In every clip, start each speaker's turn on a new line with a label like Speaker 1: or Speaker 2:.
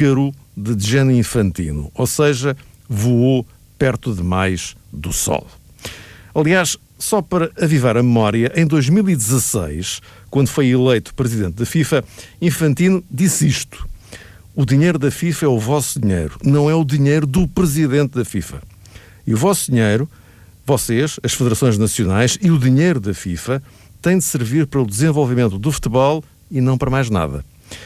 Speaker 1: pícaro de Gianni Infantino, ou seja, voou perto demais do sol. Aliás, só para avivar a memória, em 2016, quando foi eleito presidente da FIFA, Infantino disse isto: o dinheiro da FIFA é o vosso dinheiro, não é o dinheiro do presidente da FIFA. E o vosso dinheiro, vocês, as federações nacionais e o dinheiro da FIFA, tem de servir para o desenvolvimento do futebol e não para mais nada.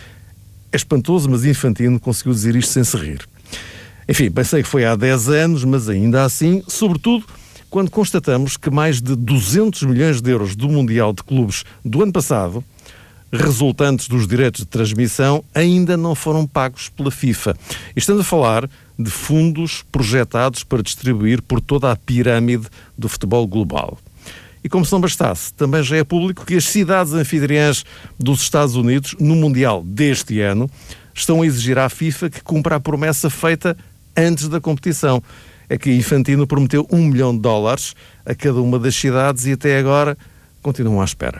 Speaker 1: É espantoso, mas Infantino conseguiu dizer isto sem se rir. Enfim, pensei que foi há 10 anos, mas ainda assim, sobretudo quando constatamos que mais de 200 milhões de euros do Mundial de Clubes do ano passado, resultantes dos direitos de transmissão, ainda não foram pagos pela FIFA. E estamos a falar de fundos projetados para distribuir por toda a pirâmide do futebol global. E como se não bastasse, também já é público que as cidades anfitriãs dos Estados Unidos, no Mundial deste ano, estão a exigir à FIFA que cumpra a promessa feita antes da competição. É que Infantino prometeu $1 milhão a cada uma das cidades e até agora continuam à espera.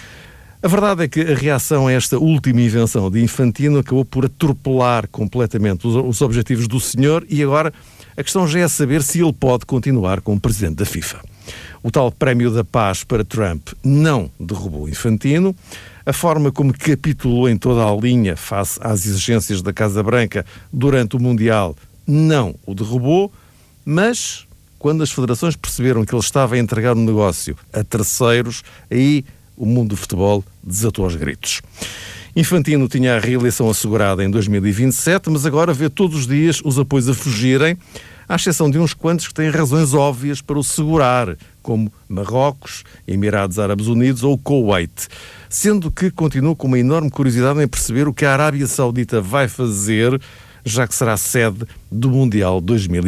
Speaker 1: A verdade é que a reação a esta última invenção de Infantino acabou por atropelar completamente os objetivos do senhor e agora a questão já é saber se ele pode continuar como presidente da FIFA. O tal Prémio da Paz para Trump não derrubou Infantino. A forma como capitulou em toda a linha face às exigências da Casa Branca durante o Mundial não o derrubou, mas quando as federações perceberam que ele estava a entregar um negócio a terceiros, aí o mundo do futebol desatou aos gritos. Infantino tinha a reeleição assegurada em 2027, mas agora vê todos os dias os apoios a fugirem, à exceção de uns quantos que têm razões óbvias para o segurar, como Marrocos, Emirados Árabes Unidos ou Kuwait, sendo que continuo com uma enorme curiosidade em perceber o que a Arábia Saudita vai fazer, já que será sede do Mundial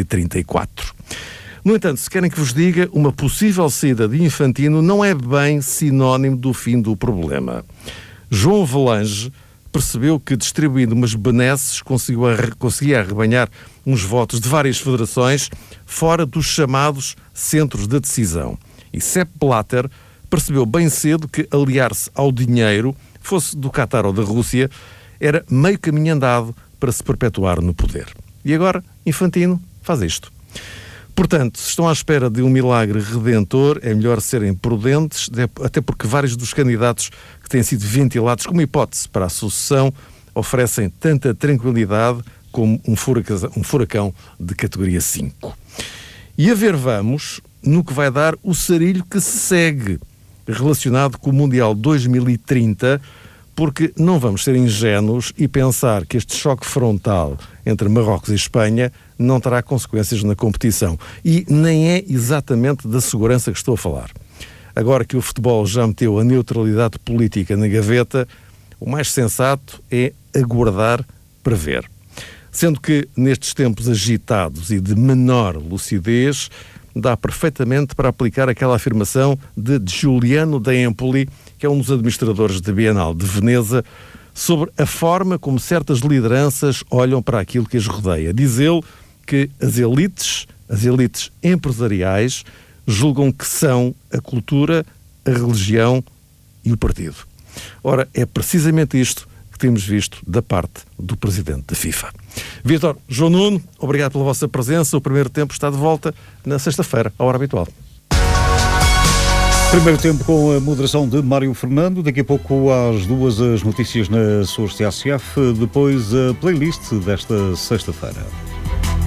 Speaker 1: 2034. No entanto, se querem que vos diga, uma possível saída de Infantino não é bem sinónimo do fim do problema. João Avelange percebeu que, distribuindo umas benesses, conseguia arrebanhar uns votos de várias federações fora dos chamados centros de decisão. E Sepp Blatter percebeu bem cedo que aliar-se ao dinheiro, fosse do Qatar ou da Rússia, era meio caminho andado para se perpetuar no poder. E agora, Infantino faz isto. Portanto, se estão à espera de um milagre redentor, é melhor serem prudentes, até porque vários dos candidatos que têm sido ventilados como hipótese para a sucessão oferecem tanta tranquilidade como um furacão de categoria 5. E a ver vamos no que vai dar o sarilho que se segue relacionado com o Mundial 2030, porque não vamos ser ingênuos e pensar que este choque frontal entre Marrocos e Espanha não terá consequências na competição. E nem é exatamente da segurança que estou a falar. Agora que o futebol já meteu a neutralidade política na gaveta, o mais sensato é aguardar para ver. Sendo que nestes tempos agitados e de menor lucidez, dá perfeitamente para aplicar aquela afirmação de Giuliano da Empoli, que é um dos administradores da Bienal de Veneza, sobre a forma como certas lideranças olham para aquilo que as rodeia. Diz ele que as elites empresariais, julgam que são a cultura, a religião e o partido. Ora, é precisamente isto que temos visto da parte do presidente da FIFA. Vítor, João Nuno, obrigado pela vossa presença. O primeiro tempo está de volta na sexta-feira, à hora habitual.
Speaker 2: Primeiro tempo com a moderação de Mário Fernando. Daqui a pouco às 2 as notícias na Source TSF. Depois a playlist desta sexta-feira.